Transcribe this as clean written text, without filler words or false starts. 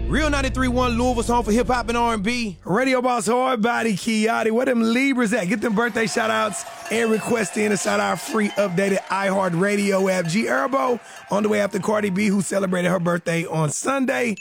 Real 93.1 Louisville's home for hip-hop and R&B. Radio Boss Hardbody, Kiati. Where them Libras at? Get them birthday shout-outs and requests in inside our free updated iHeartRadio app. G Herbo on the way after Cardi B, who celebrated her birthday on Sunday.